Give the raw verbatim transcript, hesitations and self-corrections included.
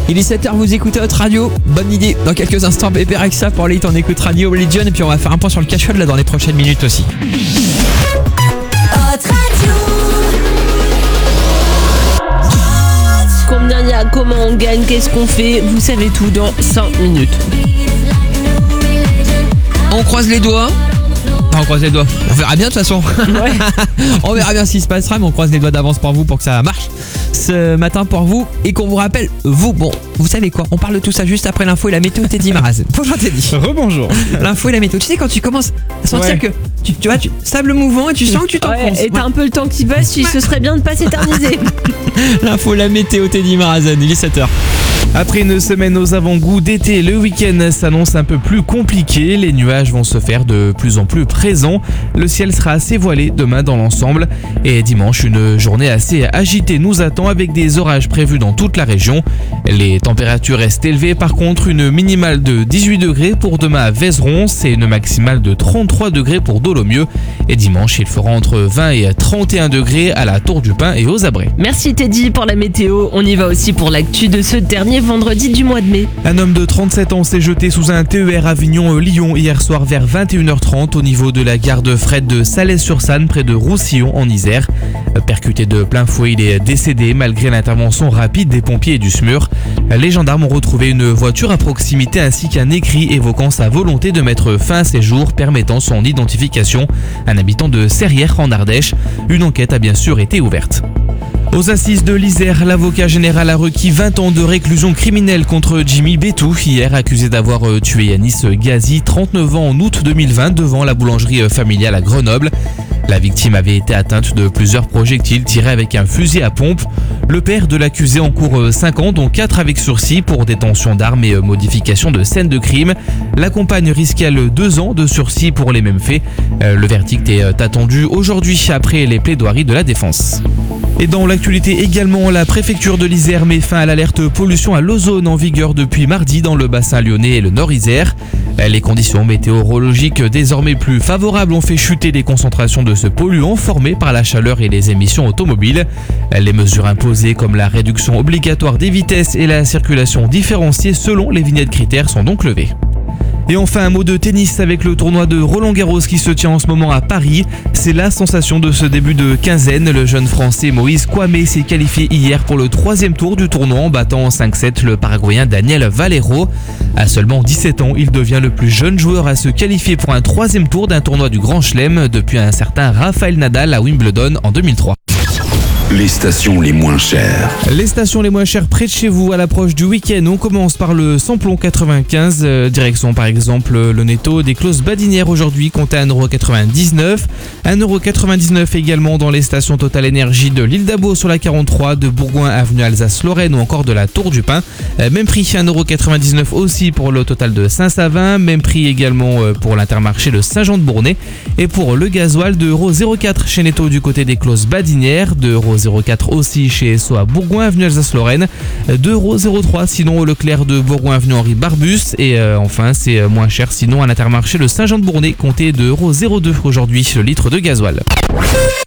Il est sept heures, vous écoutez Hot Radio. Bonne idée. Dans quelques instants, Bébé Rexha pour Late, on écoute Radio Religion. Et puis on va faire un point sur le cash-out là dans les prochaines minutes aussi. Hot Radio. Combien il y a, comment on gagne, qu'est-ce qu'on fait, vous savez tout dans cinq minutes. On croise les doigts. Enfin, on croise les doigts. On verra bien de toute façon. Ouais. On verra bien ce qui se passera, mais on croise les doigts d'avance pour vous pour que ça marche ce matin pour vous. Et qu'on vous rappelle, vous, bon, vous savez quoi, on parle de tout ça juste après l'info et la météo. Teddy Maraz. Bonjour Teddy. Rebonjour. L'info et la météo. Tu sais, quand tu commences à sentir Ouais. que tu, tu vois, tu sable mouvant et tu sens que tu t'enfonces. Ouais, et t'as un peu le temps qui passe, si ce serait bien de pas s'éterniser. L'info, la météo, Teddy Marazan, il est sept heures. Après une semaine aux avant-goûts d'été, le week-end s'annonce un peu plus compliqué. Les nuages vont se faire de plus en plus présents. Le ciel sera assez voilé demain dans l'ensemble. Et dimanche, une journée assez agitée nous attend avec des orages prévus dans toute la région. Les températures restent élevées. Par contre, une minimale de dix-huit degrés pour demain à Vézeron et une maximale de trente-trois degrés pour Dolomieu. Et dimanche, il fera entre vingt et trente et un degrés à la Tour du Pin et aux Abrets. Merci Teddy pour la météo. On y va aussi pour l'actu de ce dernier vendredi du mois de mai. Un homme de trente-sept ans s'est jeté sous un T E R Avignon-Lyon hier soir vers vingt et une heures trente au niveau de la gare de fret de Salais-sur-Sanne près de Roussillon en Isère. Percuté de plein fouet, il est décédé malgré l'intervention rapide des pompiers et du S M U R. Les gendarmes ont retrouvé une voiture à proximité ainsi qu'un écrit évoquant sa volonté de mettre fin à ses jours permettant son identification. Un habitant de Serrières en Ardèche. Une enquête a bien sûr été ouverte. Aux assises de l'Isère, l'avocat général a requis vingt ans de réclusion criminelle contre Jimmy Bétou, hier accusé d'avoir tué Yanis Gazi, trente-neuf ans, en août deux mille vingt devant la boulangerie familiale à Grenoble. La victime avait été atteinte de plusieurs projectiles tirés avec un fusil à pompe. Le père de l'accusé encourt cinq ans, dont quatre avec sursis pour détention d'armes et modification de scène de crime. La compagne risque elle deux ans de sursis pour les mêmes faits. Le verdict est attendu aujourd'hui après les plaidoiries de la défense. Et dans l'actualité également, la préfecture de l'Isère met fin à l'alerte pollution à l'ozone en vigueur depuis mardi dans le bassin lyonnais et le nord Isère. Les conditions météorologiques désormais plus favorables ont fait chuter les concentrations de ce polluant formé par la chaleur et les émissions automobiles. Les mesures imposées comme la réduction obligatoire des vitesses et la circulation différenciée selon les vignettes critères sont donc levées. Et enfin un mot de tennis avec le tournoi de Roland-Garros qui se tient en ce moment à Paris. C'est la sensation de ce début de quinzaine. Le jeune français Moïse Kouamé s'est qualifié hier pour le troisième tour du tournoi en battant en cinq sept le paraguayen Daniel Valero. À seulement dix-sept ans, il devient le plus jeune joueur à se qualifier pour un troisième tour d'un tournoi du Grand Chelem depuis un certain Rafael Nadal à Wimbledon en deux mille trois. Les stations les moins chères. Les stations les moins chères près de chez vous à l'approche du week-end. On commence par le samplon quatre-vingt-quinze, euh, direction par exemple le Netto des Clos Badinières aujourd'hui compte à un euro quatre-vingt-dix-neuf. un euro quatre-vingt-dix-neuf également dans les stations Total Énergie de l'Île d'Abo sur la quarante-trois, de Bourgoin avenue Alsace-Lorraine ou encore de la Tour du Pin. Euh, même prix, un euro quatre-vingt-dix-neuf aussi pour le Total de Saint-Savin. Même prix également euh, pour l'Intermarché de Saint-Jean-de-Bournay. Et pour le gasoil, deux euros zéro quatre chez Netto du côté des Clos Badinières, deux euros zéro quatre aussi chez Esso à Bourgoin avenue Alsace-Lorraine, deux euros zéro trois sinon au Leclerc de Bourgoin avenue Henri Barbus et euh, enfin c'est moins cher sinon à l'Intermarché de Saint-Jean-de-Bournay, comptez deux euros zéro deux aujourd'hui le litre de gasoil.